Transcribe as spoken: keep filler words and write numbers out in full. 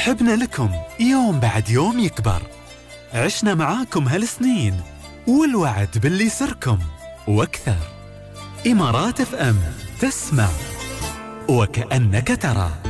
حبنا لكم يوم بعد يوم يكبر. عشنا معاكم هالسنين والوعد باللي يسركم وأكثر. إمارات اف ام، تسمع وكأنك ترى.